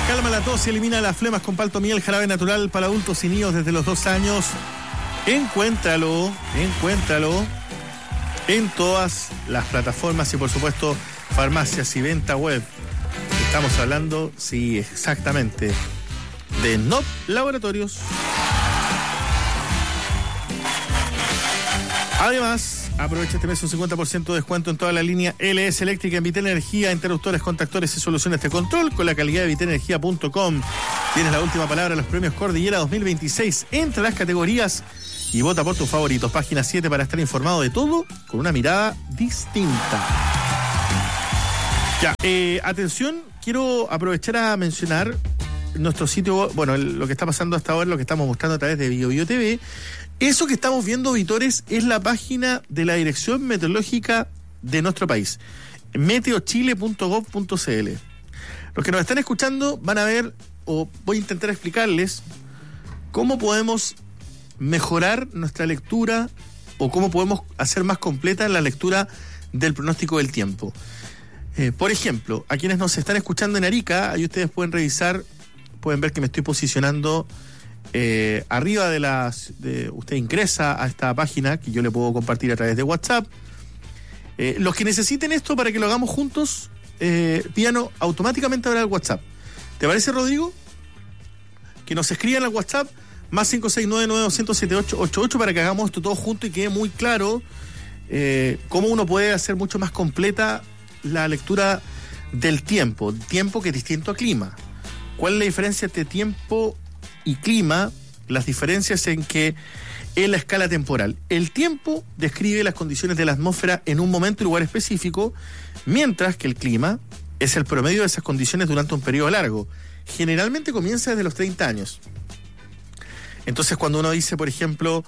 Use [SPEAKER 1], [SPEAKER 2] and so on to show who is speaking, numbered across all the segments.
[SPEAKER 1] Calma la tos y elimina las flemas con Palto Miel, jarabe natural para adultos y niños desde los 2 años. Encuéntralo en todas las plataformas y por supuesto farmacias y venta web. Estamos hablando, sí, exactamente, de NOP Laboratorios. Además, aprovecha este mes un 50% de descuento en toda la línea LS Eléctrica en Vitel Energía, interruptores, contactores y soluciones de control con la calidad de vitenenergia.com. Tienes la última palabra en los premios Cordillera 2026. Entra a las categorías y vota por tus favoritos. Página 7 para estar informado de todo con una mirada distinta. Ya, atención, quiero aprovechar a mencionar nuestro sitio, bueno, lo que está pasando hasta ahora, lo que estamos mostrando a través de BioBio TV. Eso que estamos viendo, Vitores, es la página de la Dirección Meteorológica de nuestro país, meteochile.gov.cl. Los que nos están escuchando van a ver, o voy a intentar explicarles, cómo podemos mejorar nuestra lectura o cómo podemos hacer más completa la lectura del pronóstico del tiempo. Por ejemplo, a quienes nos están escuchando en Arica, ahí ustedes pueden revisar, pueden ver que me estoy posicionando arriba usted ingresa a esta página que yo le puedo compartir a través de WhatsApp. Los que necesiten esto para que lo hagamos juntos, pídanos automáticamente ahora el WhatsApp. ¿Te parece, Rodrigo? Que nos escriban al WhatsApp más 569-9200-7888 para que hagamos esto todo junto y quede muy claro cómo uno puede hacer mucho más completa la lectura del tiempo que es distinto a clima. ¿Cuál es la diferencia entre tiempo y clima? Las diferencias en la escala temporal. El tiempo describe las condiciones de la atmósfera en un momento y lugar específico, mientras que el clima es el promedio de esas condiciones durante un periodo largo. Generalmente comienza desde los 30 años. Entonces, cuando uno dice, por ejemplo,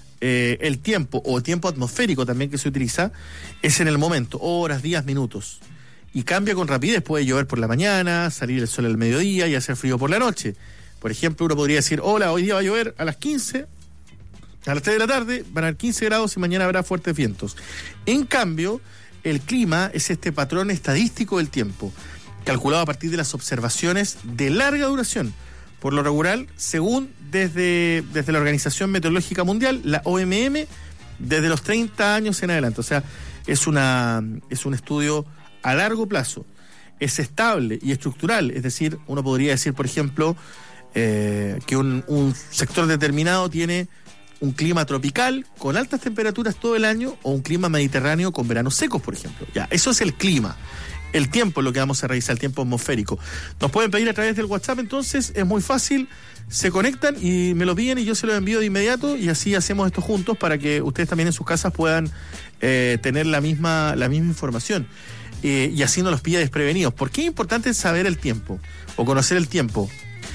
[SPEAKER 1] el tiempo o tiempo atmosférico también que se utiliza, es en el momento, horas, días, minutos. Y cambia con rapidez, puede llover por la mañana, salir el sol al mediodía y hacer frío por la noche. Por ejemplo, uno podría decir, hola, hoy día va a llover a las 15, a las 3 de la tarde, van a haber 15 grados y mañana habrá fuertes vientos. En cambio, el clima es este patrón estadístico del tiempo, calculado a partir de las observaciones de larga duración. Por lo regular, según desde la Organización Meteorológica Mundial, la OMM, desde los 30 años en adelante. O sea, es un estudio a largo plazo. Es estable y estructural. Es decir, uno podría decir, por ejemplo, que un sector determinado tiene un clima tropical con altas temperaturas todo el año o un clima mediterráneo con veranos secos, por ejemplo. Ya, eso es el clima. El tiempo es lo que vamos a revisar, el tiempo atmosférico. Nos pueden pedir a través del WhatsApp, entonces es muy fácil, se conectan y me lo piden y yo se lo envío de inmediato y así hacemos esto juntos para que ustedes también en sus casas puedan tener la misma información y así no los pilla desprevenidos. ¿Por qué es importante saber el tiempo o conocer el tiempo?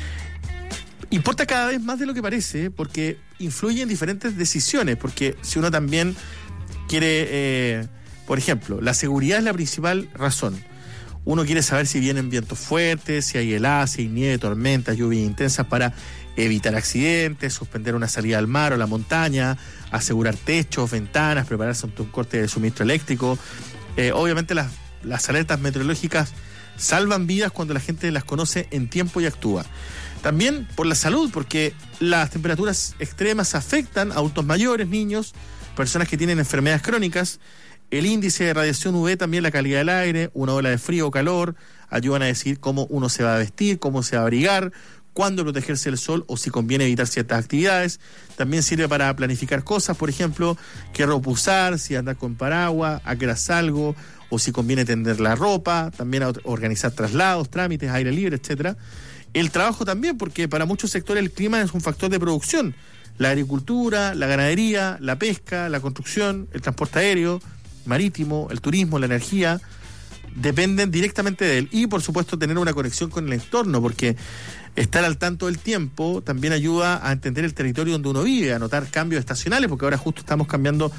[SPEAKER 1] Importa cada vez más de lo que parece, porque influye en diferentes decisiones, porque si uno también quiere, por ejemplo, la seguridad es la principal razón. Uno quiere saber si vienen vientos fuertes, si hay heladas, si hay nieve, tormentas, lluvias intensas para evitar accidentes, suspender una salida al mar o a la montaña, asegurar techos, ventanas, prepararse ante un corte de suministro eléctrico. Obviamente las alertas meteorológicas salvan vidas cuando la gente las conoce en tiempo y actúa. También por la salud, porque las temperaturas extremas afectan a adultos mayores, niños, personas que tienen enfermedades crónicas. El índice de radiación UV, también la calidad del aire, una ola de frío o calor, ayudan a decir cómo uno se va a vestir, cómo se va a abrigar, cuándo protegerse del sol o si conviene evitar ciertas actividades. También sirve para planificar cosas, por ejemplo, qué ropa usar, si andar con paraguas, a qué hora salgo, o si conviene tender la ropa, también a organizar traslados, trámites, aire libre, etcétera. El trabajo también, porque para muchos sectores el clima es un factor de producción. La agricultura, la ganadería, la pesca, la construcción, el transporte aéreo, marítimo, el turismo, la energía, dependen directamente de él. Y por supuesto tener una conexión con el entorno, porque estar al tanto del tiempo también ayuda a entender el territorio donde uno vive, a notar cambios estacionales, porque ahora justo estamos cambiando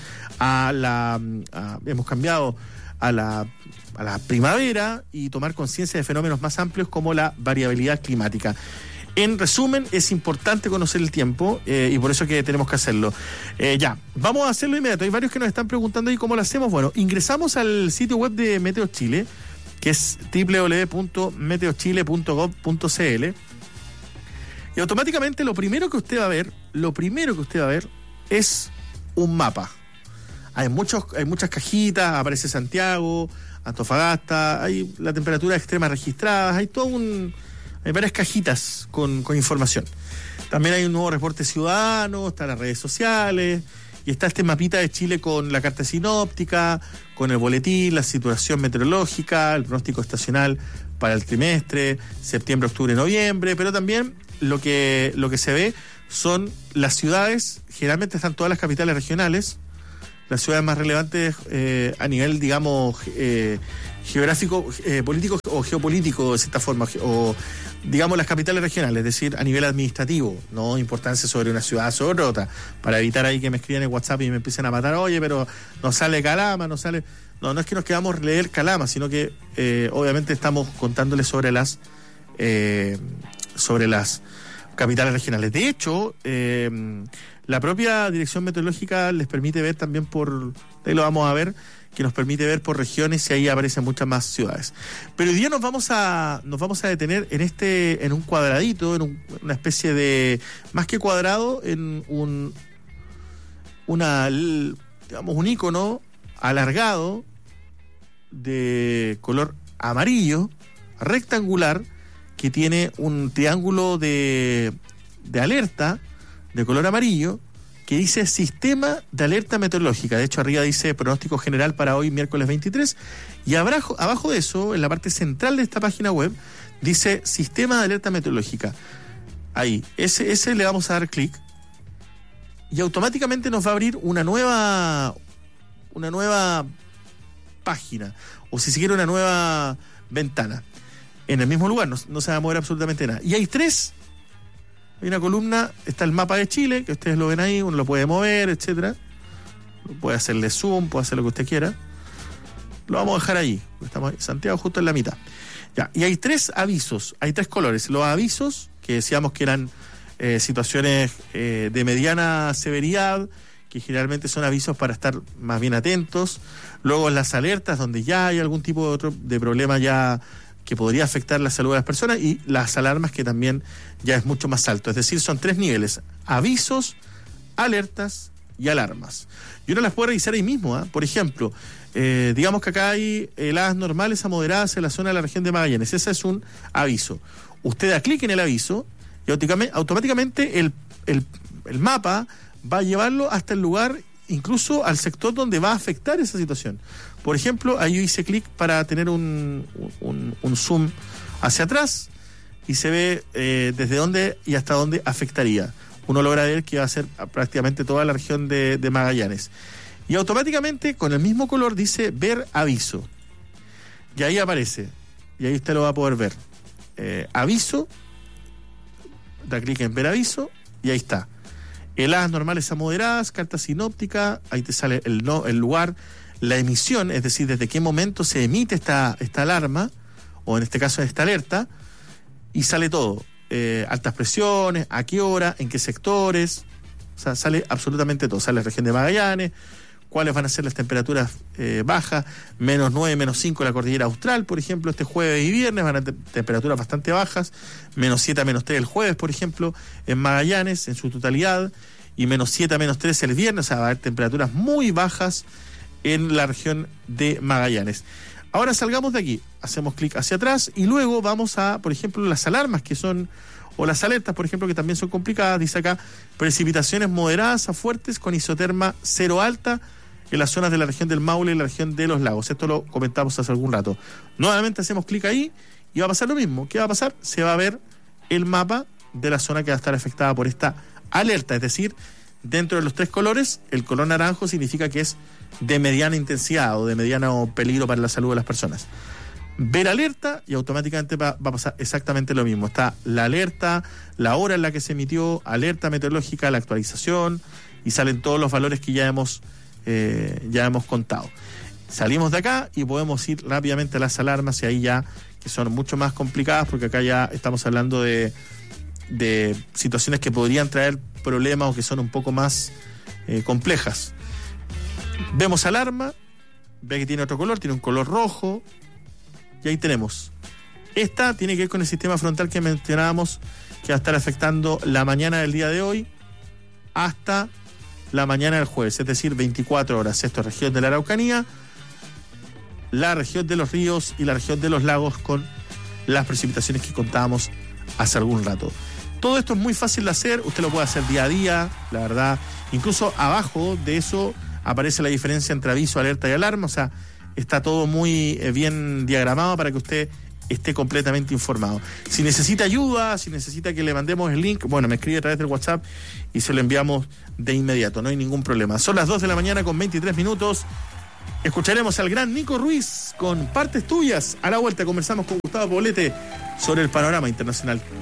[SPEAKER 1] hemos cambiado a la primavera y tomar conciencia de fenómenos más amplios como la variabilidad climática. En resumen, es importante conocer el tiempo y por eso que tenemos que hacerlo. Ya, vamos a hacerlo inmediato. Hay varios que nos están preguntando ahí cómo lo hacemos. Bueno, ingresamos al sitio web de Meteo Chile que es www.meteochile.gov.cl, y automáticamente lo primero que usted va a ver es un mapa. Hay muchas cajitas, aparece Santiago, Antofagasta, hay la temperatura extrema registradas, hay varias cajitas con información. También hay un nuevo reporte ciudadano, están las redes sociales, y está este mapita de Chile con la carta sinóptica, con el boletín, la situación meteorológica, el pronóstico estacional para el trimestre, septiembre, octubre, noviembre, pero también lo que se ve son las ciudades. Generalmente están todas las capitales regionales, las ciudades más relevantes a nivel, digamos, geográfico, político o geopolítico, de cierta forma, o digamos las capitales regionales, es decir, a nivel administrativo, no importancia sobre una ciudad sobre otra, para evitar ahí que me escriban en WhatsApp y me empiecen a matar, oye, pero no sale Calama, no es que nos quedamos leer Calama, sino que obviamente estamos contándoles sobre las capitales regionales. De hecho, la propia Dirección Meteorológica les permite ver también ahí lo vamos a ver, que nos permite ver por regiones, y ahí aparecen muchas más ciudades. Pero hoy día nos vamos a detener en un cuadradito, una especie de, más que cuadrado, en un ícono alargado de color amarillo, rectangular, que tiene un triángulo de alerta de color amarillo que dice Sistema de Alerta Meteorológica. De hecho, arriba dice pronóstico general para hoy, miércoles 23, y abajo de eso, en la parte central de esta página web, dice Sistema de Alerta Meteorológica. Ahí, ese le vamos a dar clic y automáticamente nos va a abrir una nueva página, o si se quiere una nueva ventana. En el mismo lugar, no se va a mover absolutamente nada. Y hay una columna, está el mapa de Chile, que ustedes lo ven ahí, uno lo puede mover, etcétera. Puede hacerle zoom, puede hacer lo que usted quiera. Lo vamos a dejar ahí, estamos Santiago justo en la mitad. Ya, y hay 3 avisos, hay 3 colores. Los avisos, que decíamos que eran situaciones de mediana severidad, que generalmente son avisos para estar más bien atentos. Luego las alertas, donde ya hay algún tipo de problema ya que podría afectar la salud de las personas, y las alarmas, que también ya es mucho más alto. Es decir, son 3 niveles: avisos, alertas y alarmas. Y uno las puede revisar ahí mismo, ¿eh? Por ejemplo, digamos que acá hay heladas normales a moderadas en la zona de la región de Magallanes. Ese es un aviso. Usted da clic en el aviso y automáticamente el mapa va a llevarlo hasta el lugar, incluso al sector donde va a afectar esa situación. Por ejemplo, ahí yo hice clic para tener un zoom hacia atrás, y se ve desde dónde y hasta dónde afectaría. Uno logra ver que va a ser prácticamente toda la región de Magallanes. Y automáticamente, con el mismo color, dice ver aviso. Y ahí aparece, y ahí usted lo va a poder ver. Aviso, da clic en ver aviso, y ahí está. Heladas normales a moderadas, carta sinóptica, ahí te sale el lugar, la emisión, es decir, desde qué momento se emite esta alarma, o en este caso esta alerta, y sale todo. Altas presiones, a qué hora, en qué sectores, o sea, sale absolutamente todo. Sale la región de Magallanes, cuáles van a ser las temperaturas bajas, -9, -5 la cordillera austral, por ejemplo, este jueves y viernes van a temperaturas bastante bajas, -7 a -3 el jueves, por ejemplo, en Magallanes, en su totalidad, y -7 a -3 el viernes. O sea, va a haber temperaturas muy bajas en la región de Magallanes. Ahora salgamos de aquí, hacemos clic hacia atrás y luego vamos a, por ejemplo, las alarmas, que son, o las alertas, por ejemplo, que también son complicadas. Dice acá, precipitaciones moderadas a fuertes con isoterma 0 alta en las zonas de la región del Maule y la región de los lagos. Esto lo comentamos hace algún rato. Nuevamente hacemos clic ahí y va a pasar lo mismo. ¿Qué va a pasar? Se va a ver el mapa de la zona que va a estar afectada por esta alerta, es decir, dentro de los 3 colores, el color naranjo significa que es de mediana intensidad o de mediano peligro para la salud de las personas. Ver alerta y automáticamente va a pasar exactamente lo mismo. Está la alerta, la hora en la que se emitió, alerta meteorológica, la actualización, y salen todos los valores que ya hemos contado. Salimos de acá y podemos ir rápidamente a las alarmas, y ahí ya, que son mucho más complicadas, porque acá ya estamos hablando de situaciones que podrían traer problemas o que son un poco más complejas. Vemos alarma, ve que tiene otro color, tiene un color rojo, y ahí tenemos. Esta tiene que ver con el sistema frontal que mencionábamos, que va a estar afectando la mañana del día de hoy hasta la mañana del jueves, es decir, 24 horas. Esto es región de la Araucanía, la región de los ríos y la región de los lagos, con las precipitaciones que contábamos hace algún rato. Todo esto es muy fácil de hacer, usted lo puede hacer día a día, la verdad. Incluso abajo de eso aparece la diferencia entre aviso, alerta y alarma, o sea, está todo muy bien diagramado para que usted esté completamente informado. Si necesita ayuda, si necesita que le mandemos el link, bueno, me escribe a través del WhatsApp y se lo enviamos de inmediato, no hay ningún problema. Son las 2 de la mañana con 23 minutos. Escucharemos al gran Nico Ruiz con Partes Tuyas. A la vuelta conversamos con Gustavo Poblete sobre el panorama internacional.